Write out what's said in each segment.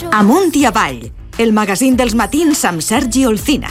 Amunt i avall, el magazín dels matins amb Sergi Olcina.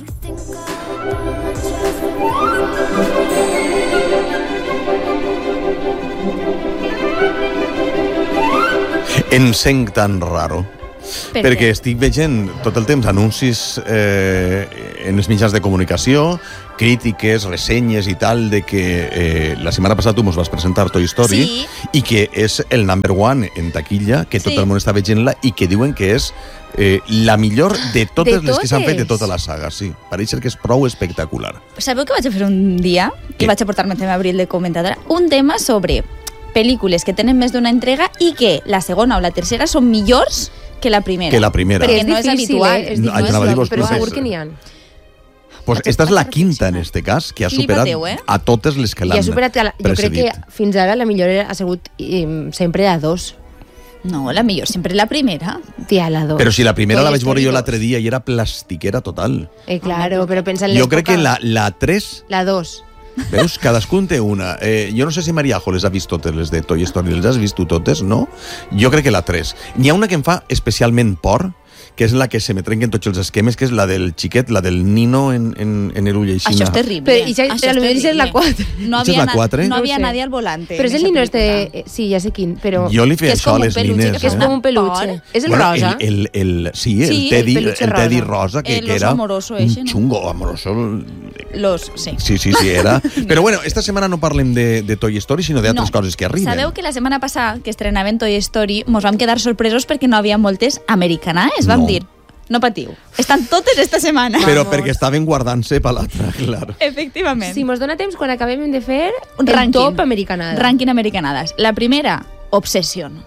Em sent tan raro. Perquè estic veient tot el temps anuncis en els mitjans de comunicació, crítiques, ressenyes i tal, de que la setmana passada tu mos vas presentar Toy Story i que és el number one en taquilla, que tot el món està veient-la i que diuen que és la millor de totes les que s'han fet de tota la saga. Sí, pareix ser que és prou espectacular. Sabeu què vaig a fer un dia? I vaig a portar-me a Abril de comentadora. Un tema sobre pel·lícules que tenen més d'una entrega i que la segona o la tercera són millors que la primera. Que la primera. Perquè no és habitual. Però segur que n'hi ha. Pues esta és la quinta, en este cas, que ha superat a totes les que l'han precedit. Jo crec que fins ara la millor ha sigut sempre la 2. No, la millor sempre la primera. Tia, la 2. Però si la primera la vaig veure jo l'altre dia i era plastiquera total. Claro, però pensa en l'època. Jo crec que la 3... La 2. Veus? Cadascun té una. Jo no sé si Mariajo les ha vist totes, les de Toy Story. Les has vist tu totes, no? Jo crec que la 3. N'hi ha una que em fa especialment por, que és la que se me trenquen tots els esquemes, que és la del xiquet, la del nino en l'ull així. Això és terrible. Però és la 4. No havia nadie al volante. Però és el nino este... Sí, ja sé quin, però... Jo li feia això a les nines. Que és com un peluche. És el rosa. Sí, el Teddy rosa, que era un xungo amoroso. Sí, era. Però bueno, esta setmana no parlem de Toy Story, sinó d'altres coses que arriben. Sabeu que la setmana passada, que estrenaven Toy Story, mos vam quedar sorpresos perquè no havia moltes americanades, vam dir. No patiu. Estan totes esta setmana. Però perquè estaven guardant-se per l'altra, clar. Efectivament. Si mos dona temps, quan acabem de fer el top americanada. Rànquing americanades. La primera, Obsession.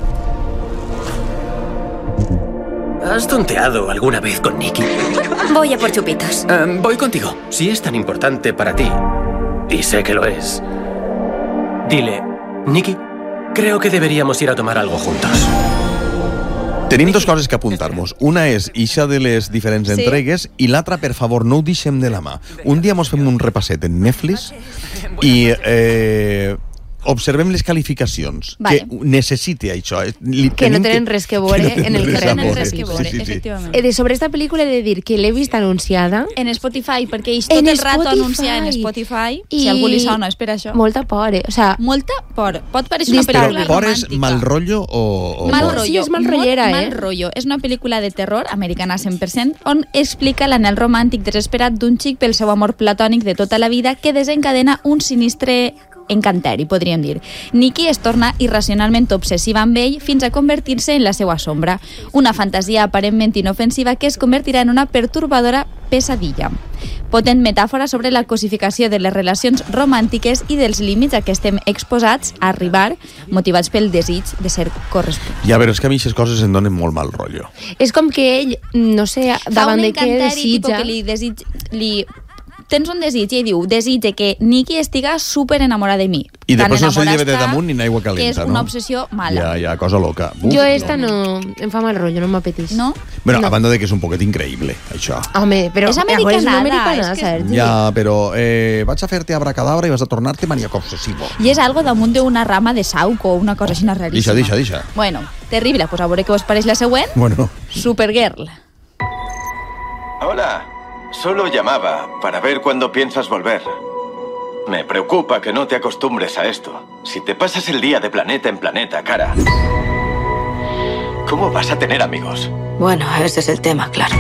¿Has tonteado alguna vez con Nicky? Voy a por chupitos. Voy contigo. Si es tan importante para ti, y sé que lo es, dile, Nicky, creo que deberíamos ir a tomar algo juntos. Tenim dos coses que apuntar-nos. Una és ixa de les diferents entregues i l'altra, per favor, no ho deixem de la mà. Un dia mos fem un repasset en Netflix i observem les qualificacions. Que necessite això. Que no tenen res que veure en el que tenen res que veure, efectivament. Sobre esta pel·lícula he de dir que l'he vist anunciada en Spotify, perquè ells tot el rato anuncia en Spotify. Si algú li sona, és per això. Molta por, molta por. Pot parèixer una pel·lícula romàntica. Por és mal rotllo o... Mal rotllo. Sí, és mal rotllera, Mal rotllo. És una pel·lícula de terror, americana 100%, on explica l'anhel romàntic desesperat d'un xic pel seu amor platònic de tota la vida que desencadena un sinistre encanteri, podríem dir. Nicky es torna irracionalment obsessiva amb ell fins a convertir-se en la seva sombra, una fantasia aparentment inofensiva que es convertirà en una pertorbadora pesadilla. Potent metàfora sobre la cosificació de les relacions romàntiques i dels límits a què estem exposats a arribar, motivats pel desig de ser corresponent. Ja, però és que a mi aquestes coses em donen molt mal rotllo. És com que ell, no sé, davant de què desitja... Tens un desig i diu, desitge que Nicky estiga super enamorada de mi. I després no se lleva de damunt ni aigua calenta, no? Que és una obsessió mala. Ja, cosa loca. Jo no... Em fa mal rotllo, no m'apeteix. No? Bueno, a banda de que és un poquet increïble, això. Home, però... És americanada, Sergi. Ja, però vaig a fer-te abracadabra i vas a tornar-te maníaco obsessivo. I és algo damunt d'una rama de sauco, una cosa així raríssima. Deixa. Bueno, terrible. Pues a veure què us pareix la següent. Bueno. Supergirl. Hola. Solo llamaba para ver cuándo piensas volver. Me preocupa que no te acostumbres a esto. Si te pasas el día de planeta en planeta, cara, ¿cómo vas a tener amigos? Bueno, ese es el tema, Clark.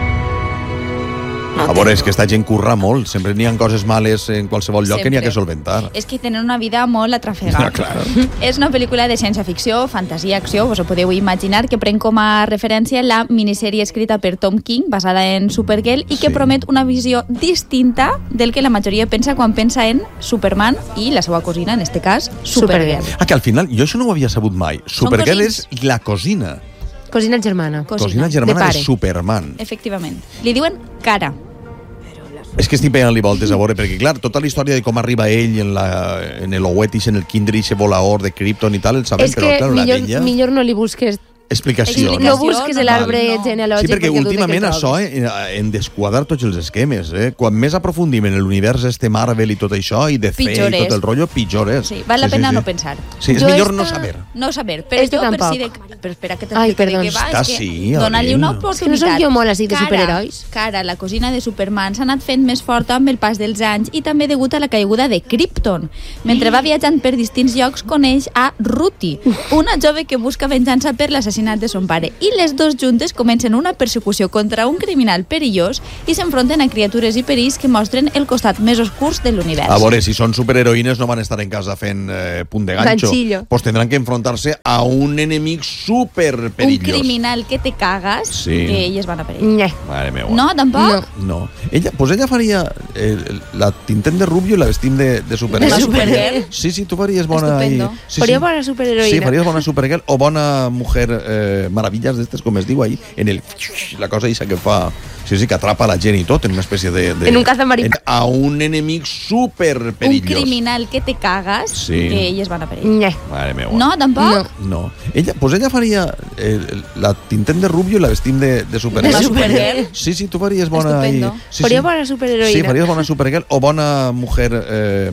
A veure, és que esta gent curra molt. Sempre n'hi ha coses males en qualsevol lloc que n'hi ha que solventar. És que tenen una vida molt atrafegada. Claro. És una pel·lícula de ciència-ficció, fantasia, acció. Vos ho podeu imaginar, que pren com a referència la minissèrie escrita per Tom King, basada en Supergirl, i que promet una visió distinta del que la majoria pensa quan pensa en Superman i la seva cosina, en este cas, Supergirl. Que al final, jo això no ho havia sabut mai. Supergirl és la cosina. Cosina germana. Cosina germana de Superman. Efectivament. Li diuen cara. És que estic pegant-li voltes a veure, perquè clar, tota la història de com arriba ell en el Oetis, en el Kinder, i ese volador de Krypton i tal, el sabem, però clar, la vella... millor no li busques explicació. No busques l'arbre no. genealògic. Sí, perquè dubte que últimament el això, trobis. en desquadrar tots els esquemes, quan més aprofundim en l'univers Marvel i tot això, i DC Pitjor i tot és. el rotllo, pitjor és. Sí, val la pena no pensar. Sí, és Jo millor no esta- saber. No saber, però Esto jo per tampoc. si de... Però espera que Ai, t'explicaré perdó. què va. Està És que sí, dona-li Aline. una És que no oportunitat. soc jo molt així de superherois. Cara, la cosina de Superman, s'ha anat fent més forta amb el pas dels anys i també degut a la caiguda de Krypton. Mentre va viatjant per distints llocs, coneix a Ruthie, una jove que busca venjança per l'assassinat de son pare. I les dos juntes comencen una persecució contra un criminal perillós i s'enfronten a criatures i perills que mostren el costat més oscurs de l'univers. A veure, si són superheroïnes no van estar en casa fent punt de gancho. Ganchillo. Pues tendrán que enfrontarse a un enemic super Un perillós. criminal que te cagas, Sí. que elles van a perir. Nye. Mare meva. No, tampoc? No. Ella faria la tintent de Rubio i la vestim de Supergirl. De Supergirl. Sí, tu faries bona... Estupendo. Sí, Faria bona superheroïna. Sí, faries bona Supergirl o bona mujer maravillas d'estes, com es diu ahí, en el... La cosa aquesta que fa... Sí, que atrapa la gent i tot, en una espècie de... En un cazamariposa. A un enemic super Un perillós. criminal que te cagas, Sí. que elles van a perir. Nye. Mare meva. No, tampoc? No. Ella faria la tintent de Rubio i la vestim de Supergirl. De Supergirl. Sí, tu faries bona... Estupendo. Sí, Faria bona superheroïna. Sí, faries bona Supergirl o bona mujer